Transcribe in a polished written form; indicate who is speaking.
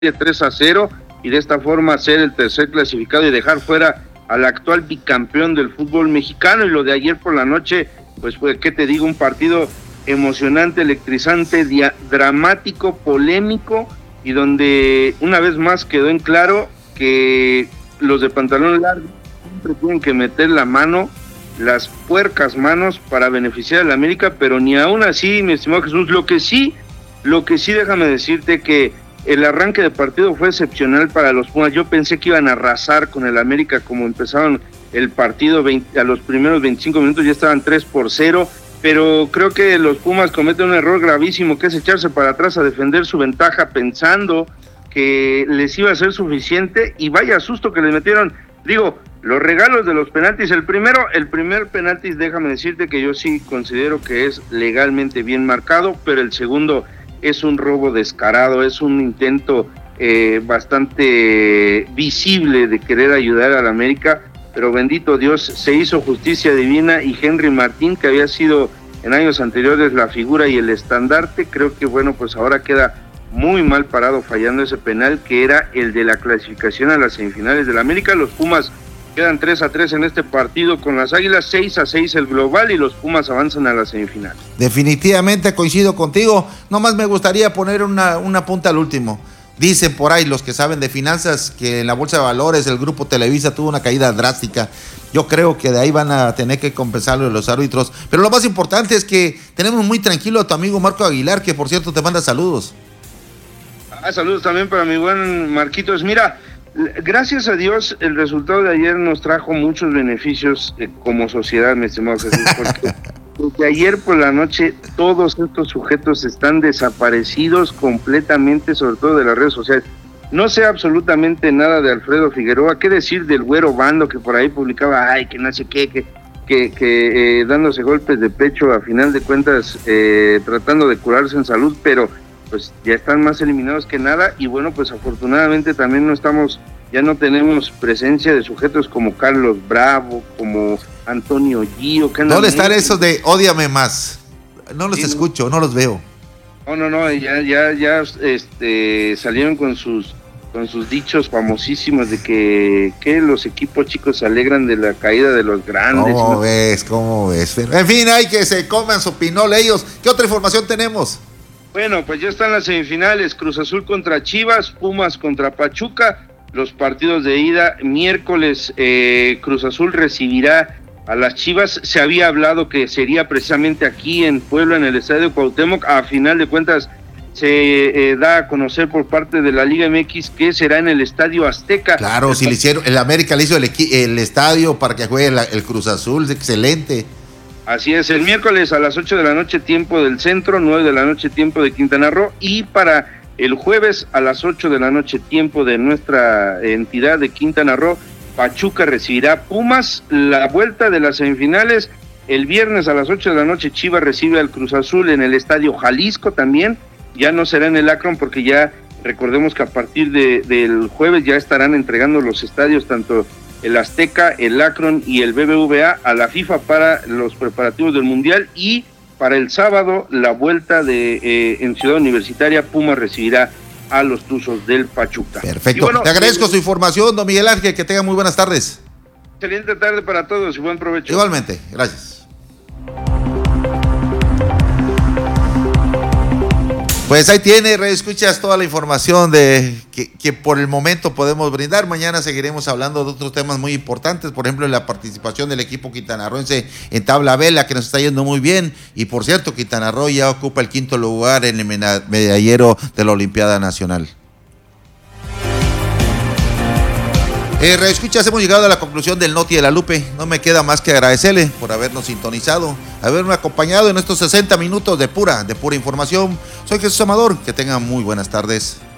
Speaker 1: 3-0 y de esta forma ser el tercer clasificado y dejar fuera al actual bicampeón del fútbol mexicano. Y lo de ayer por la noche, pues qué te digo, un partido emocionante, electrizante, dramático, polémico, y donde una vez más quedó en claro que los de pantalón largo siempre tienen que meter la mano, las puercas manos, para beneficiar a la América, pero ni aún así, mi estimado Jesús. Lo que sí, déjame decirte que el arranque de partido fue excepcional para los Pumas. Yo pensé que iban a arrasar con el América, como empezaron el partido, a los primeros 25 minutos ya estaban 3-0, pero creo que los Pumas cometen un error gravísimo, que es echarse para atrás a defender su ventaja pensando que les iba a ser suficiente, y vaya susto que les metieron. Digo, los regalos de los penaltis, el primer penalti, déjame decirte que yo sí considero que es legalmente bien marcado, pero el segundo es un robo descarado, es un intento bastante visible de querer ayudar a la América, pero bendito Dios, se hizo justicia divina, y Henry Martín, que había sido en años anteriores la figura y el estandarte, creo que bueno, pues ahora queda muy mal parado fallando ese penal, que era el de la clasificación a las semifinales de la América. Los Pumas quedan 3-3 en este partido con las Águilas, 6-6 el global, y los Pumas avanzan a la semifinal.
Speaker 2: Definitivamente coincido contigo, nomás me gustaría poner una punta al último. Dicen por ahí los que saben de finanzas que en la bolsa de valores el grupo Televisa tuvo una caída drástica. Yo creo que de ahí van a tener que compensarlo los árbitros, pero lo más importante es que tenemos muy tranquilo a tu amigo Marco Aguilar, que por cierto te manda saludos.
Speaker 1: Saludos también para mi buen Marquitos. Mira, gracias a Dios el resultado de ayer nos trajo muchos beneficios como sociedad, mi estimado Jesús, porque desde ayer por la noche todos estos sujetos están desaparecidos completamente, sobre todo de las redes sociales. No sé absolutamente nada de Alfredo Figueroa, qué decir del Güero Bando, que por ahí publicaba, que no sé qué, que dándose golpes de pecho, a final de cuentas tratando de curarse en salud, pero pues ya están más eliminados que nada. Y bueno, pues afortunadamente también ya no tenemos presencia de sujetos como Carlos Bravo, como Antonio Gio.
Speaker 2: ¿Dónde están esos de ódiame más? No los escucho, no los veo.
Speaker 1: No, ya salieron con sus dichos famosísimos de que los equipos chicos se alegran de la caída de los grandes.
Speaker 2: ¿Cómo ves? En fin, hay que se coman su pinol ellos. ¿Qué otra información tenemos?
Speaker 1: Bueno, pues ya están las semifinales, Cruz Azul contra Chivas, Pumas contra Pachuca, los partidos de ida. Miércoles Cruz Azul recibirá a las Chivas. Se había hablado que sería precisamente aquí en Puebla, en el Estadio Cuauhtémoc. A final de cuentas se da a conocer por parte de la Liga MX que será en el Estadio Azteca.
Speaker 2: Claro, si le hicieron, el América le hizo el estadio para que juegue el Cruz Azul, excelente.
Speaker 1: Así es, el miércoles a las 8 de la noche tiempo del centro, 9 de la noche tiempo de Quintana Roo, y para el jueves a las 8 de la noche tiempo de nuestra entidad de Quintana Roo, Pachuca recibirá Pumas. La vuelta de las semifinales, el viernes a las 8 de la noche Chivas recibe al Cruz Azul en el Estadio Jalisco también, ya no será en el Akron porque ya recordemos que a partir del jueves ya estarán entregando los estadios, tanto el Azteca, el Akron y el BBVA, a la FIFA para los preparativos del Mundial. Y para el sábado, la vuelta en Ciudad Universitaria, Pumas recibirá a los Tuzos del Pachuca.
Speaker 2: Perfecto, bueno, te agradezco su información, don Miguel Ángel, que tenga muy buenas tardes.
Speaker 1: Excelente tarde para todos y buen provecho.
Speaker 2: Igualmente, gracias. Pues ahí tiene, escuchas toda la información que por el momento podemos brindar. Mañana seguiremos hablando de otros temas muy importantes, por ejemplo, la participación del equipo quintanarroense en tabla vela, que nos está yendo muy bien. Y por cierto, Quintana Roo ya ocupa el 5º lugar en el medallero de la Olimpiada Nacional. Escuchas, hemos llegado a la conclusión del Noti de la Lupe. No me queda más que agradecerle por habernos sintonizado, haberme acompañado en estos 60 minutos de pura información. Soy Jesús Amador, que tengan muy buenas tardes.